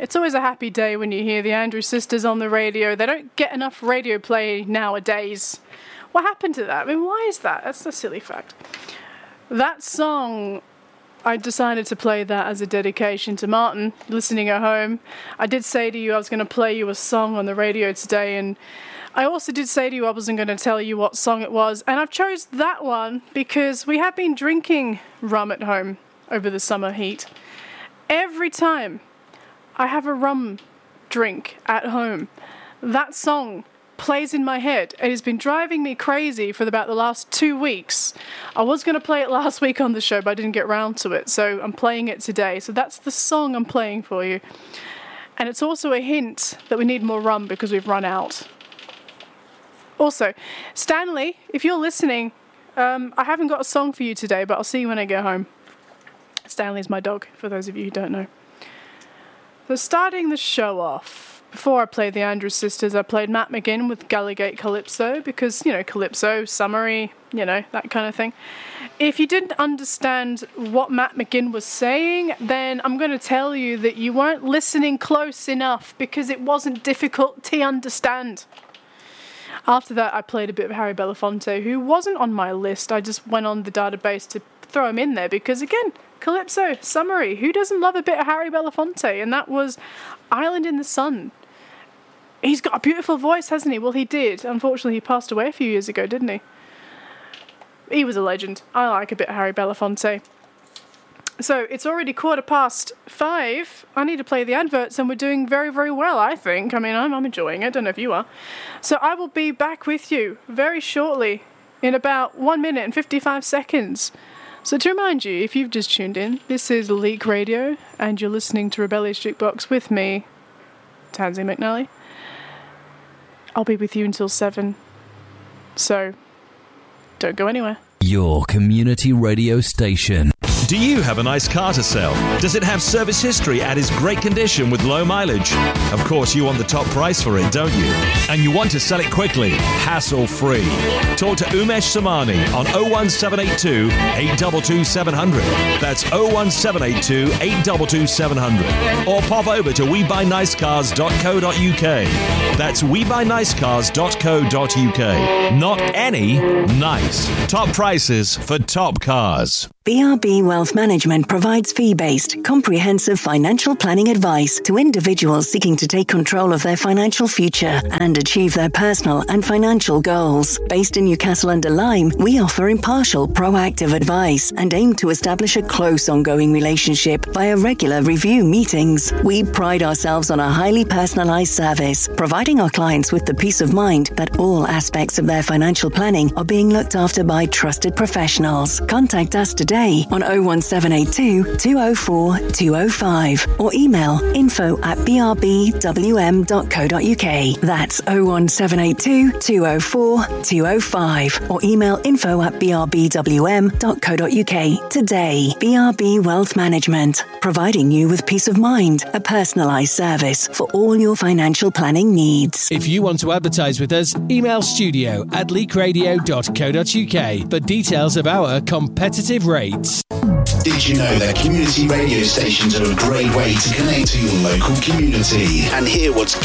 It's always a happy day when you hear the Andrews Sisters on the radio. They don't get enough radio play nowadays. What happened to that? I mean, why is that? That's a silly fact. That song, I decided to play that as a dedication to Martin, listening at home. I did say to you I was going to play you a song on the radio today, and I also did say to you I wasn't going to tell you what song it was, and I've chose that one because we have been drinking rum at home over the summer heat. Every time I have a rum drink at home, that song plays in my head. It has been driving me crazy for about the last 2 weeks. I was going to play it last week on the show, but I didn't get round to it, so I'm playing it today. So that's the song I'm playing for you. And it's also a hint that we need more rum because we've run out. Also, Stanley, if you're listening, I haven't got a song for you today, but I'll see you when I get home. Stanley's my dog, for those of you who don't know. So starting the show off, before I played the Andrews Sisters, I played Matt McGinn with Gallagate Calypso because, Calypso, summary, that kind of thing. If you didn't understand what Matt McGinn was saying, then I'm going to tell you that you weren't listening close enough because it wasn't difficult to understand. After that, I played a bit of Harry Belafonte, who wasn't on my list. I just went on the database to throw him in there because, again, Calypso, summary. Who doesn't love a bit of Harry Belafonte? And that was Island in the Sun. He's got a beautiful voice, hasn't he? Well, he did. Unfortunately, he passed away a few years ago, didn't he? He was a legend. I like a bit of Harry Belafonte. So, it's already 5:15. I need to play the adverts, and we're doing very, very well, I think. I mean, I'm enjoying it. I don't know if you are. So, I will be back with you very shortly in about 1 minute and 55 seconds. So, to remind you, if you've just tuned in, this is Leak Radio, and you're listening to Rebellious Jukebox with me, Tansy McNally. I'll be with you until 7. So, don't go anywhere. Your community radio station. Do you have a nice car to sell? Does it have service history and is great condition with low mileage? Of course, you want the top price for it, don't you? And you want to sell it quickly, hassle-free. Talk to Umesh Samani on 01782 822 700. That's 01782 822 700. Or pop over to WeBuyNiceCars.co.uk. That's WeBuyNiceCars.co.uk. Not any, nice. Top prices for top cars. BRB Wealth Management provides fee-based, comprehensive financial planning advice to individuals seeking to take control of their financial future and achieve their personal and financial goals. Based in Newcastle under Lyme, we offer impartial, proactive advice and aim to establish a close, ongoing relationship via regular review meetings. We pride ourselves on a highly personalised service, providing our clients with the peace of mind that all aspects of their financial planning are being looked after by trusted professionals. Contact us today on 01782 204 205 or email info@brbwm.co.uk. That's 01782 204 205 or email info@brbwm.co.uk today. BRB Wealth Management, providing you with peace of mind, a personalised service for all your financial planning needs. If you want to advertise with us, email studio@leakradio.co.uk for details of our competitive rates. Did you know that community radio stations are a great way to connect to your local community and hear what's